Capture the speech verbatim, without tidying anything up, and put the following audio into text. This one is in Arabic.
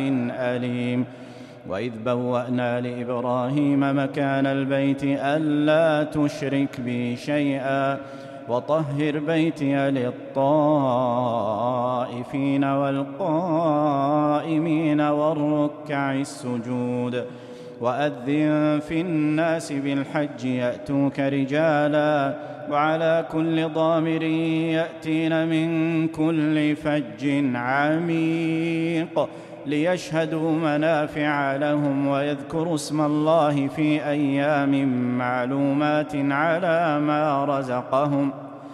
أليم. وإذ بوأنا لإبراهيم مكان البيت ألا تشرك بي شيئا وطهر بيتي للطائفين والقائمين والركع السجود. وأذن في الناس بالحج يأتوك رجالا وعلى كل ضامر يأتين من كل فج عميق ليشهدوا منافع لهم ويذكروا اسم الله في أيام معلومات على ما رزقهم